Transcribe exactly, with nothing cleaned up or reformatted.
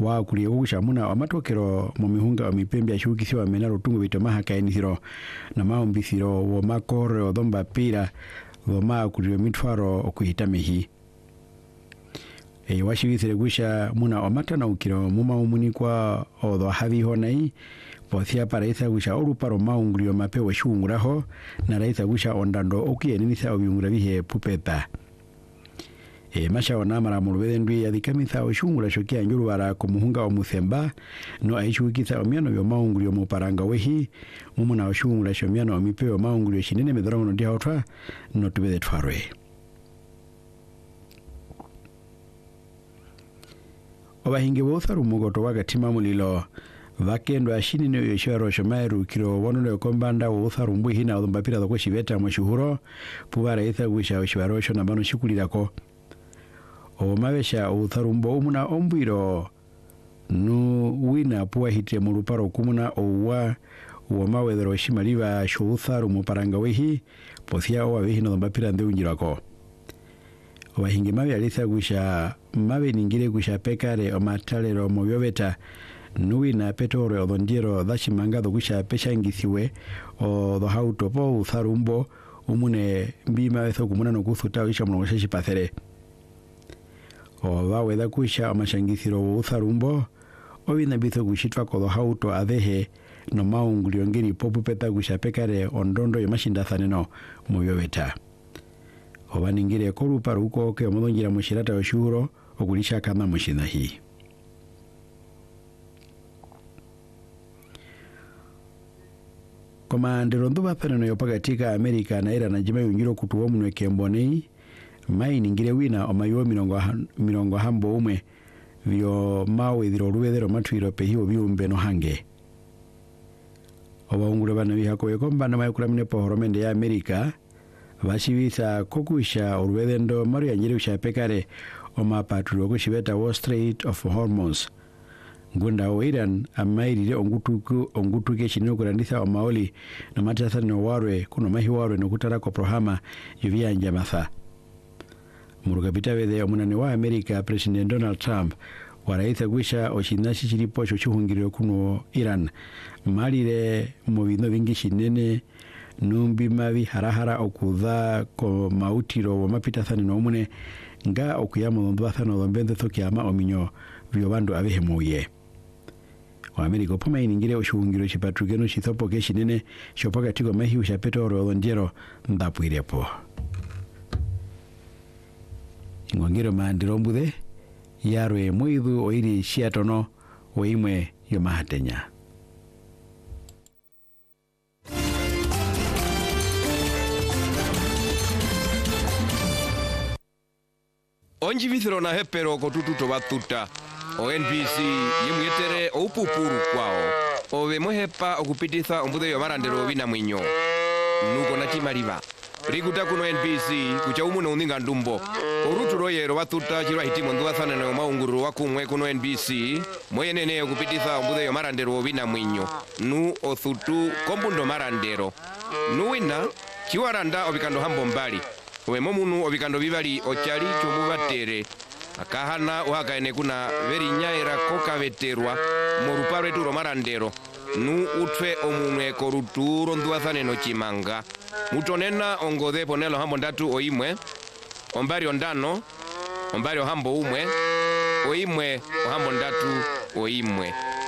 wa kuliogusha muna amatokero mu mihunga wa mipembe ashukisi wa menaro tungu bitomaha kainithiro na maumbithiro wo makore odomba pira woma kulio mitfaro okuhitamihi e washibithire gusha muna omata na ukiro muma umuni kwa odho havi honai pothia paraitha gusha oruparo maunglio mapewa shunguraho na raitha gusha ondando okienitha obiungura bihe pupeta e masha onamara mulubendwi yadikamitha oshungura shokia njuru bara kumuhunga omuthemba no aishukitha omiano yo maunglio muparanga wehi mumuna oshungura shomiano omipewa maunglio shinene medrono ndi hautwa no tubede tfarwe obahinge botharu mugoto wagatima mulilo vakendo ashini ne yoshoro shomairu kiro wono kombanda wotharu mbuhi na odombapira doko shibeta mashuhuro pubara itha gusha oshwarosho na bano shikulirako o mabesha otharu mbo umuna ombwiro nu wina puwa hite muluparo kumuna owa wa mawedero shimaliva shotharu muparanga wehi pothia owa wehi na odombapira ndeunjirako obahinge mabe alitha gusha mabe ningire gusha pekare o matalero mobyobeta nuwi na petoro odondiero dashimangado gusha peshangithiwe o do hauto po utharumbo umune mbima betho kumuna no kuthuta isha mulongoshi pathere o bawe da kusha amashangithiro utharumbo obina bitho gushitwa ko do hauto adehe no maungulio ngiri popu peta gusha pekare ondondo yomashinda thaneno mobyobeta obaningire ko ruparu uko ke omodongira mushirata oshuro okulisha kama mushina hii komandero nduba pano yopagatika Amerika na era na jima yungiro kutuwa munwe kembonei mai ningire wina omayo mirongo mirongo hambo umwe vyo mawe dhiro ruwedero matwiro pehiwo biumbe no hange obaungure bana bihako yekomba na mayo kuramine pohoromende ya Amerika bashibisa kokusha urwedendo maria nyiri ushapekare omapaturo kushibeta Wall Street of Hormuz ngunda o Iran amairire ongutuku ongutuke chino kurandisa omaoli na matasa no warwe kuno mahi warwe no kutara ko prohama yuvyanja matha murugapita bede omunane wa America President Donald Trump waraitha gwisha oshinashi chilipo cho chuhungiriro kuno Iran malire mu bino bingi shinene numbi mabi harahara okudha ko mautiro wa mapita thani no mune nga okuyamo ndo thano dombende thokiama ominyo byobando abehemuye wa Amerika poma iningire oshungiro chipatrugeno chithopo keshinene shopaga tiko mahi ushapetoro ondero ndapwirepo ingongero mandiro mbude yarwe muidu oiri shiatono oimwe yomahatenya onji vithiro na hepero kotututo batuta o N B C yemwetere opupuru kwao ove mohepa okupititha ombude yomarandero bina mwinyo nuko na chimaliva rikuta kuno N B C kucha umuno uninga ndumbo oruturo yero batuta chirwa hitimo nduwathana no maunguru wakumwe kuno N B C moyenene okupititha ombude yomarandero bina mwinyo nu othutu kombundo marandero nuwina chiwaranda obikando hambo mbali owe momunu obikando bibali ochali chomubatere akahana uhakaene kuna veri nyaira koka veterwa moruparo eturo marandero nu utwe omunwe koruturo nduwathane no chimanga mutonena ongode ponelo hambo ndatu oimwe ombari ondano ombari hambo umwe oimwe hambo ndatu oimwe